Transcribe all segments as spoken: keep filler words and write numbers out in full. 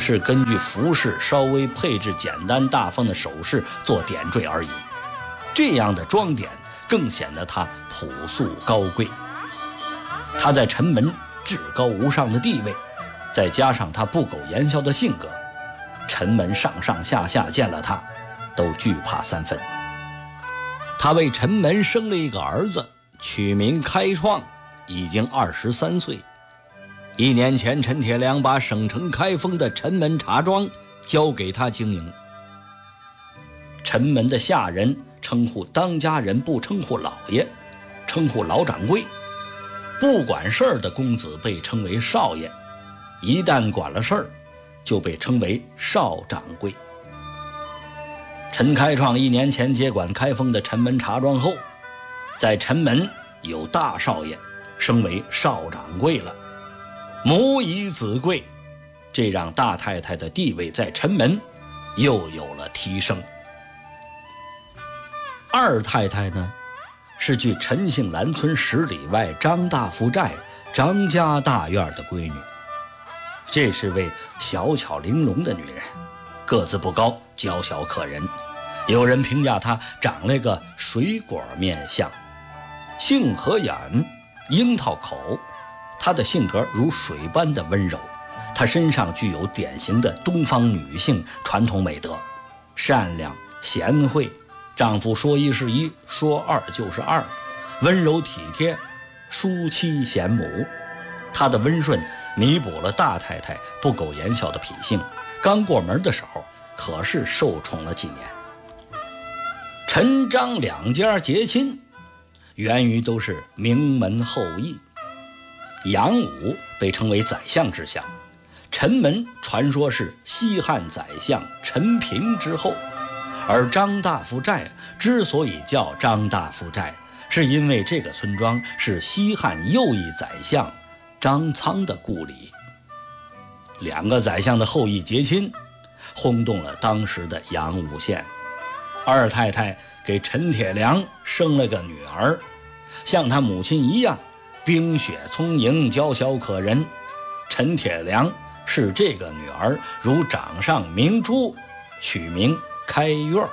是根据服饰稍微配置简单大方的首饰做点缀而已。这样的装点更显得她朴素高贵。她在城门至高无上的地位，再加上她不苟言笑的性格，城门上上下下见了她都惧怕三分。她为城门生了一个儿子，取名开创，已经二十三岁。一年前，陈铁良把省城开封的城门茶庄交给他经营。城门的下人称呼当家人不称呼老爷，称呼老掌柜。不管事儿的公子被称为少爷，一旦管了事儿，就被称为少掌柜。陈开创一年前接管开封的城门茶庄后，在城门有大少爷，升为少掌柜了。母以子贵，这让大太太的地位在城门又有了提升。二太太呢，是距陈姓兰村十里外张大夫寨张家大院的闺女。这是位小巧玲珑的女人，个子不高，娇小可人。有人评价她长了个水果面相，杏核眼，樱桃口。她的性格如水般的温柔，她身上具有典型的东方女性传统美德，善良贤惠，丈夫说一是一，说二就是二，温柔体贴，淑妻贤母。她的温顺弥补了大太太不苟言笑的脾性，刚过门的时候可是受宠了几年。陈张两家结亲，源于都是名门后裔。杨武被称为宰相之相，陈门传说是西汉宰相陈平之后，而张大夫寨之所以叫张大夫寨，是因为这个村庄是西汉右翼宰相张苍的故里。两个宰相的后裔结亲，轰动了当时的阳武县。二太太给陈铁良生了个女儿，像她母亲一样冰雪聪颖，娇小可人。陈铁良是这个女儿如掌上明珠，取名开月。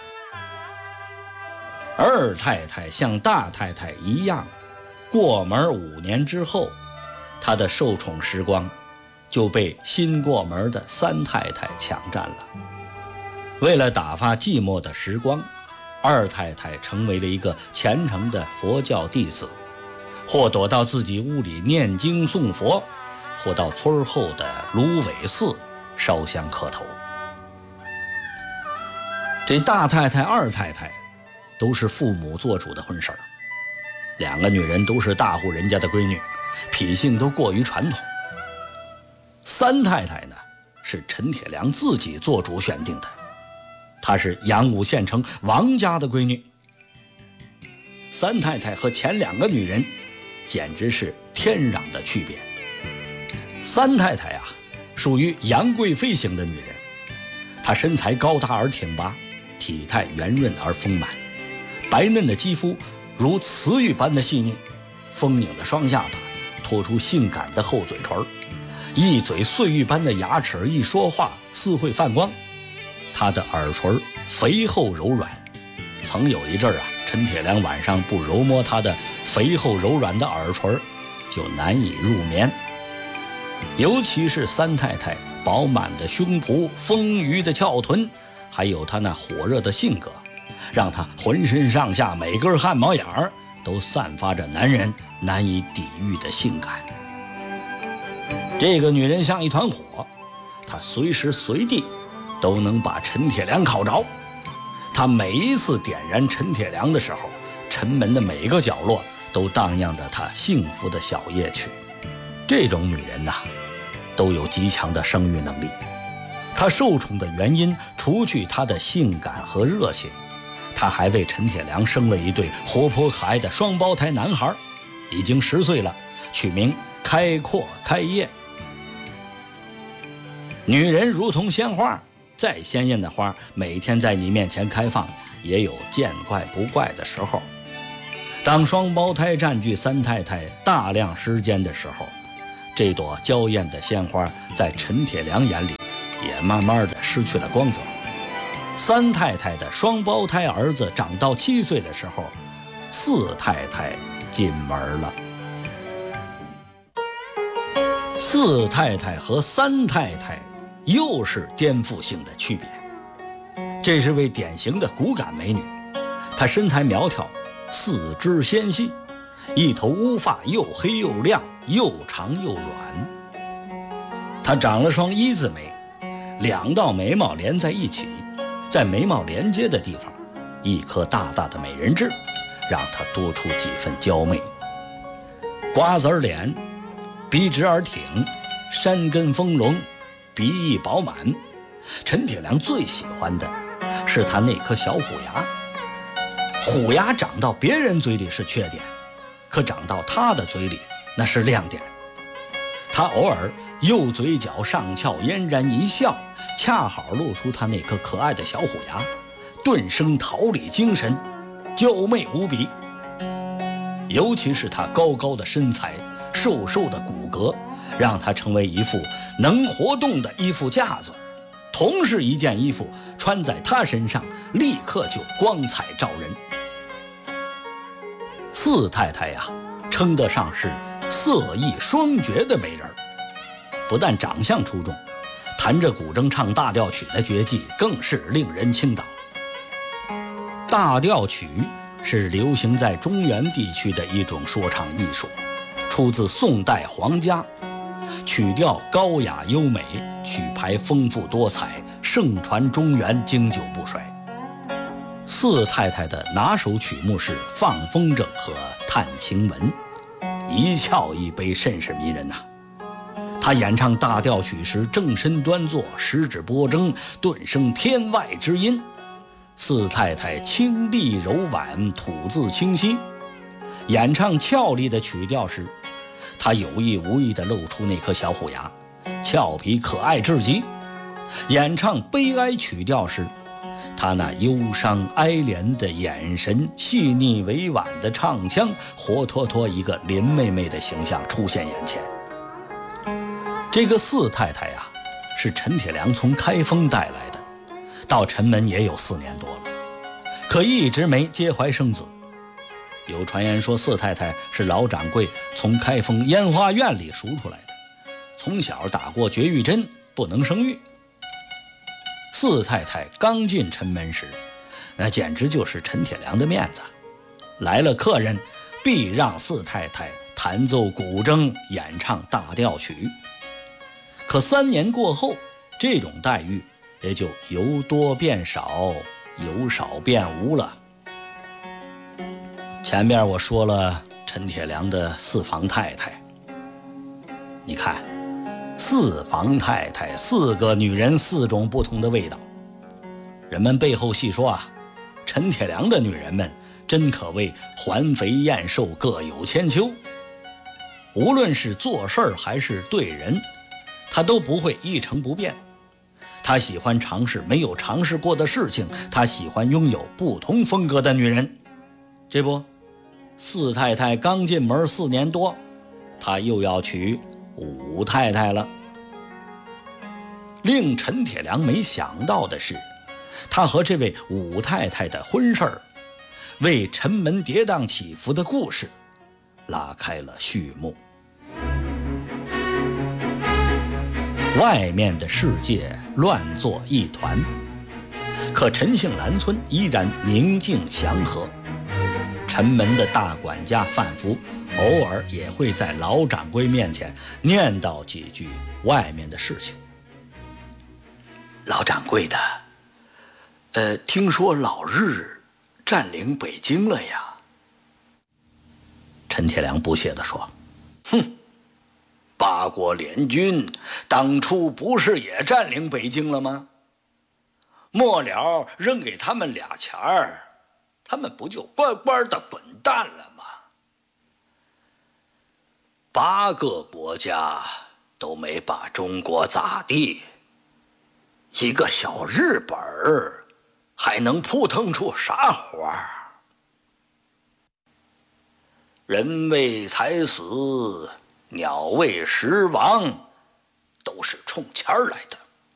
二太太像大太太一样，过门五年之后，她的受宠时光就被新过门的三太太抢占了。为了打发寂寞的时光，二太太成为了一个虔诚的佛教弟子，或躲到自己屋里念经诵佛，或到村后的芦苇寺烧香磕头。这大太太二太太都是父母做主的婚事儿，两个女人都是大户人家的闺女，脾性都过于传统。三太太呢，是陈铁良自己做主选定的，她是阳武县城王家的闺女。三太太和前两个女人简直是天壤的区别。三太太啊，属于杨贵妃型的女人，她身材高大而挺拔，体态圆润而丰满，白嫩的肌肤如瓷玉般的细腻，丰盈的双下巴托出性感的厚嘴唇，一嘴碎玉般的牙齿，一说话似会泛光。她的耳垂肥厚柔软，曾有一阵儿啊，陈铁良晚上不揉摸她的肥厚柔软的耳垂就难以入眠。尤其是三太太饱满的胸脯，丰腴的翘臀，还有她那火热的性格，让她浑身上下每根汗毛眼儿都散发着男人难以抵御的性感。这个女人像一团火，她随时随地都能把陈铁良烤着。她每一次点燃陈铁良的时候，城门的每个角落都荡漾着她幸福的小夜曲。这种女人呐、啊，都有极强的生育能力。她受宠的原因，除去她的性感和热情，她还为陈铁良生了一对活泼可爱的双胞胎男孩，已经十岁了，取名开阔、开业。女人如同鲜花，再鲜艳的花，每天在你面前开放，也有见怪不怪的时候。当双胞胎占据三太太大量时间的时候，这朵娇艳的鲜花在陈铁良眼里也慢慢的失去了光泽。三太太的双胞胎儿子长到七岁的时候，四太太进门了。四太太和三太太又是颠覆性的区别。这是位典型的骨感美女，她身材苗条，四肢纤细，一头乌发又黑又亮，又长又软。她长了双一字眉，两道眉毛连在一起，在眉毛连接的地方，一颗大大的美人痣，让她多出几分娇媚。瓜子脸，笔直而挺，山根丰隆，鼻翼饱满。陈铁良最喜欢的是他那颗小虎牙。虎牙长到别人嘴里是缺点，可长到他的嘴里那是亮点。他偶尔右嘴角上翘，嫣然一笑，恰好露出他那颗可爱的小虎牙，顿生桃李精神，娇媚无比。尤其是他高高的身材，瘦瘦的骨骼，让他成为一副能活动的衣服架子。同是一件衣服穿在他身上，立刻就光彩照人。四太太呀，称得上是色艺双绝的美人，不但长相出众，弹着古筝唱大调曲的绝技更是令人倾倒。大调曲是流行在中原地区的一种说唱艺术，出自宋代黄家，曲调高雅优美，曲牌丰富多彩，盛传中原，经久不衰。四太太的拿手曲目是《放风筝》和《探晴雯》，一翘一杯，甚是迷人呐、啊。她演唱大调曲时，正身端坐，十指拨筝，顿生天外之音。四太太清丽柔婉，吐字清晰。演唱俏丽的曲调时，她有意无意地露出那颗小虎牙，俏皮可爱至极。演唱悲哀曲调时，她那忧伤哀怜的眼神，细腻委婉的唱腔，活脱脱一个林妹妹的形象出现眼前。这个四太太呀、啊，是陈铁良从开封带来的，到陈门也有四年多了，可一直没接怀生子。有传言说四太太是老掌柜从开封烟花院里赎出来的，从小打过绝育针，不能生育。四太太刚进陈门时，那简直就是陈铁良的面子，来了客人必让四太太弹奏古筝，演唱大调曲。可三年过后，这种待遇也就由多变少，由少变无了。前面我说了陈铁良的四房太太，你看四房太太，四个女人，四种不同的味道。人们背后细说啊，陈铁良的女人们真可谓环肥燕瘦，各有千秋。无论是做事还是对人，她都不会一成不变。她喜欢尝试没有尝试过的事情，她喜欢拥有不同风格的女人。这不，四太太刚进门四年多，她又要娶五太太了。令陈铁良没想到的是，他和这位五太太的婚事儿，为陈门跌宕起伏的故事拉开了序幕。外面的世界乱作一团，可陈姓兰村依然宁静祥和。陈门的大管家范福偶尔也会在老掌柜面前念叨几句外面的事情。老掌柜的，呃，听说老日占领北京了呀？陈铁良不屑地说：“哼，八国联军当初不是也占领北京了吗？末了扔给他们俩钱儿，他们不就乖乖的滚蛋了吗？八个国家都没把中国咋地，一个小日本儿还能扑腾出啥花？人为财死，鸟为食亡，都是冲钱儿来的。